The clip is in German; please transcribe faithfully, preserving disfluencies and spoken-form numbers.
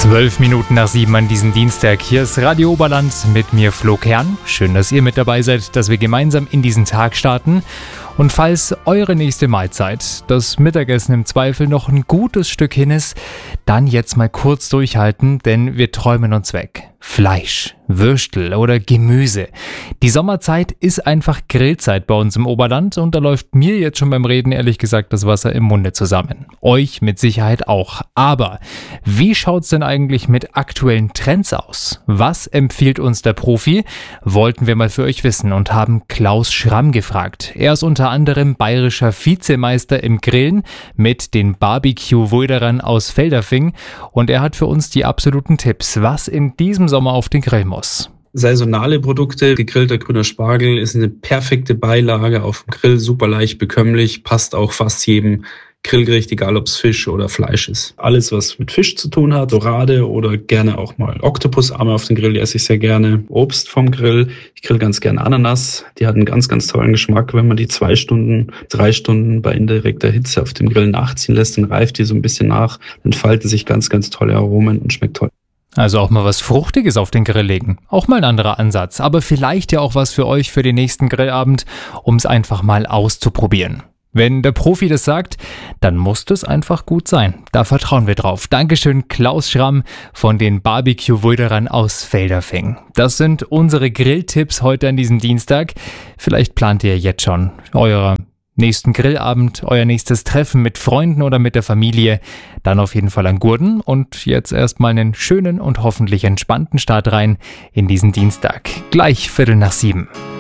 Zwölf Minuten nach sieben an diesem Dienstag. Hier ist Radio Oberland mit mir, Flo Kern. Schön, dass ihr mit dabei seid, dass wir gemeinsam in diesen Tag starten. Und falls eure nächste Mahlzeit, das Mittagessen im Zweifel, noch ein gutes Stück hin ist, dann jetzt mal kurz durchhalten, denn wir träumen uns weg. Fleisch, Würstel oder Gemüse. Die Sommerzeit ist einfach Grillzeit bei uns im Oberland und da läuft mir jetzt schon beim Reden ehrlich gesagt das Wasser im Munde zusammen. Euch mit Sicherheit auch. Aber wie schaut's denn eigentlich mit aktuellen Trends aus? Was empfiehlt uns der Profi? Wollten wir mal für euch wissen und haben Klaus Schramm gefragt. Er ist unter anderem bayerischer Vizemeister im Grillen mit den Barbecue-Wulderern aus Feldafing und er hat für uns die absoluten Tipps, was in diesem Sommer auf den Grill muss. Saisonale Produkte, gegrillter grüner Spargel ist eine perfekte Beilage auf dem Grill, super leicht bekömmlich, passt auch fast jedem Grillgericht, egal ob es Fisch oder Fleisch ist. Alles, was mit Fisch zu tun hat, Dorade oder gerne auch mal Oktopusarme auf den Grill, die esse ich sehr gerne. Obst vom Grill, ich grill ganz gerne Ananas, die hat einen ganz, ganz tollen Geschmack. Wenn man die zwei Stunden, drei Stunden bei indirekter Hitze auf dem Grill nachziehen lässt, dann reift die so ein bisschen nach, entfalten sich ganz, ganz tolle Aromen und schmeckt toll. Also auch mal was Fruchtiges auf den Grill legen. Auch mal ein anderer Ansatz, aber vielleicht ja auch was für euch für den nächsten Grillabend, um es einfach mal auszuprobieren. Wenn der Profi das sagt, dann muss das einfach gut sein. Da vertrauen wir drauf. Dankeschön, Klaus Schramm von den Barbecue-Wulderern aus Feldafing. Das sind unsere Grilltipps heute an diesem Dienstag. Vielleicht plant ihr jetzt schon euer nächsten Grillabend, euer nächstes Treffen mit Freunden oder mit der Familie. Dann auf jeden Fall an Gurten und jetzt erstmal einen schönen und hoffentlich entspannten Start rein in diesen Dienstag. Gleich Viertel nach sieben.